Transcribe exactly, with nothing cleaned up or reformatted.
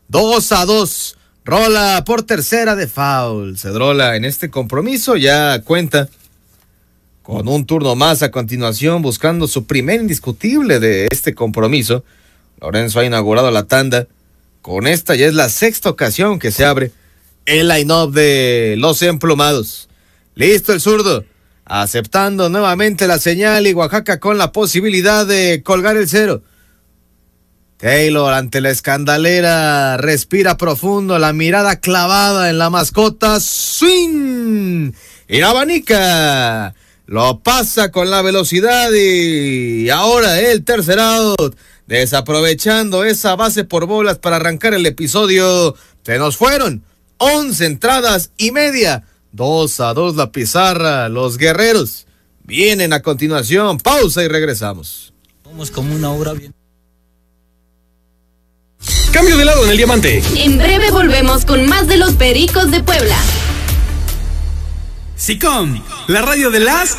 dos a dos. Rola por tercera de foul. Cedrola en este compromiso ya cuenta con un turno más a continuación, buscando su primer indiscutible de este compromiso. Lorenzo ha inaugurado la tanda. Con esta ya es la sexta ocasión que se abre el line-up de los emplumados. Listo el zurdo, aceptando nuevamente la señal, y Oaxaca con la posibilidad de colgar el cero. Taylor ante la escandalera respira profundo, la mirada clavada en la mascota. ¡Swing! Y la abanica. Lo pasa con la velocidad y ahora el tercer out. Desaprovechando esa base por bolas para arrancar el episodio. Se nos fueron once entradas y media. dos a dos la pizarra. Los guerreros vienen a continuación. Pausa y regresamos. Somos como una obra bien. Cambio de lado en el diamante. En breve volvemos con más de los Pericos de Puebla. SICOM, la radio de las